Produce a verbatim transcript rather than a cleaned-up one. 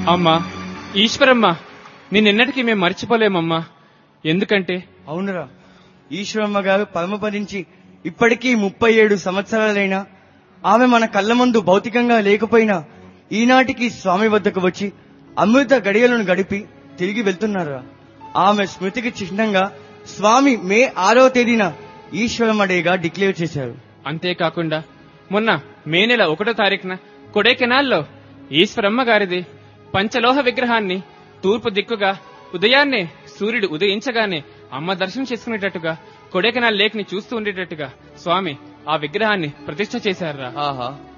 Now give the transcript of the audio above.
అమ్మా ఈశ్వరమ్మ, నిన్నెన్నటికీ మేము మర్చిపోలేమమ్మా. ఎందుకంటే అవునురా, ఈశ్వరమ్మ గారు పరమపదించి ఇప్పటికీ ముప్పై ఏడు సంవత్సరాలైనా ఆమె మన కళ్ళ ముందు భౌతికంగా లేకపోయినా ఈనాటికి స్వామి వద్దకు వచ్చి అమృత గడియలను గడిపి తిరిగి వెళ్తున్నారా. ఆమె స్మృతికి చిహ్నంగా స్వామి మే ఆరవ తేదీన ఈశ్వరమ్మ డేగా డిక్లేర్ చేశారు. అంతేకాకుండా మొన్న మే నెల ఒకటో తారీఖున కొడైకెనాల్లో ఈశ్వరమ్మ గారిది పంచలోహ విగ్రహాన్ని తూర్పు దిక్కుగా ఉదయాన్నే సూర్యుడు ఉదయించగానే అమ్మ దర్శనం చేసుకునేటట్టుగా కొడైకెనాల్ లేక్ ని చూస్తూ ఉండేటట్టుగా స్వామి ఆ విగ్రహాన్ని ప్రతిష్ఠ చేశారా. ఆహా